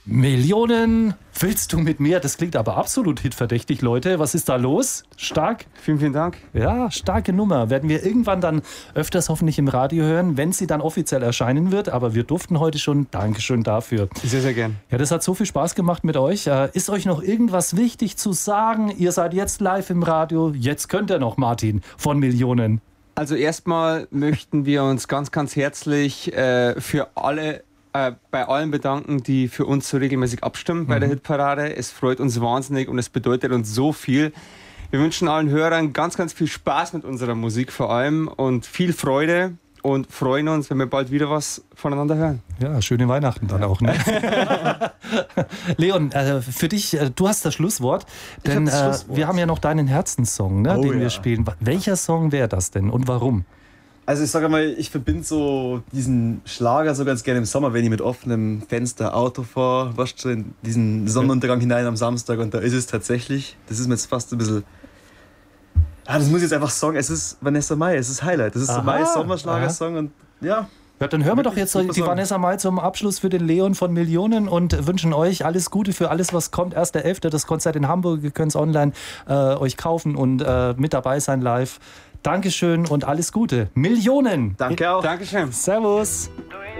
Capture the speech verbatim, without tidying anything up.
Millionen willst du mit mir? Das klingt aber absolut hitverdächtig, Leute. Was ist da los? Stark. Vielen, vielen Dank. Ja, starke Nummer. Werden wir irgendwann dann öfters hoffentlich im Radio hören, wenn sie dann offiziell erscheinen wird. Aber wir durften heute schon. Dankeschön dafür. Sehr, sehr gern. Ja, das hat so viel Spaß gemacht mit euch. Ist euch noch irgendwas wichtig zu sagen? Ihr seid jetzt live im Radio. Jetzt könnt ihr noch, Martin, von Millionen. Also erstmal möchten wir uns ganz, ganz herzlich äh, für alle Äh, bei allen bedanken, die für uns so regelmäßig abstimmen bei mhm. der Hitparade. Es freut uns wahnsinnig und es bedeutet uns so viel. Wir wünschen allen Hörern ganz, ganz viel Spaß mit unserer Musik vor allem und viel Freude und freuen uns, wenn wir bald wieder was voneinander hören. Ja, schöne Weihnachten dann auch, ne? Leon, äh, für dich, äh, du hast das Schlusswort, denn das Schlusswort. Äh, wir haben ja noch deinen Herzenssong, ne, oh, den ja. wir spielen. Welcher Song wäre das denn und warum? Also ich sage mal, ich verbinde so diesen Schlager so ganz gerne im Sommer, wenn ich mit offenem Fenster Auto fahre, weißt du, in diesen Sonnenuntergang hinein am Samstag und da ist es tatsächlich, das ist mir jetzt fast ein bisschen, ja, das muss ich jetzt einfach sagen, es ist Vanessa Mai, es ist Highlight, das ist so mein Sommerschlagersong und ja. Ja, dann hören wir doch jetzt die Vanessa Mai zum Abschluss für den Leon von Millionen und wünschen euch alles Gute für alles, was kommt. erster elfter das Konzert in Hamburg, ihr könnt es online äh, euch kaufen und äh, mit dabei sein live. Dankeschön und alles Gute. Millionen. Danke auch. Dankeschön. Servus.